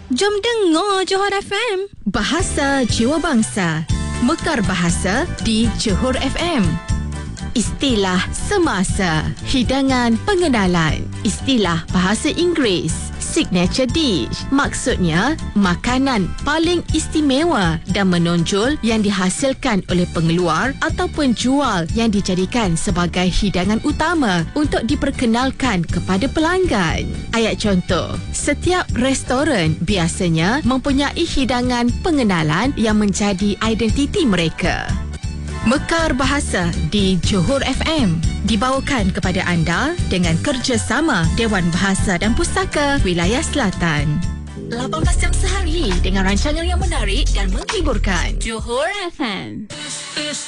Jom dengar Johor FM. Bahasa Jiwa Bangsa. Mekar bahasa di Johor FM. Istilah semasa. Hidangan pengenalan. Istilah bahasa Inggeris. Signature dish. Maksudnya, makanan paling istimewa dan menonjol yang dihasilkan oleh pengeluar atau penjual yang dijadikan sebagai hidangan utama untuk diperkenalkan kepada pelanggan. Ayat contoh, setiap restoran biasanya mempunyai hidangan pengenalan yang menjadi identiti mereka. Mekar Bahasa di Johor FM dibawakan kepada anda dengan kerjasama Dewan Bahasa dan Pustaka Wilayah Selatan. 18 jam sehari dengan rancangan yang menarik dan menghiburkan. Johor FM.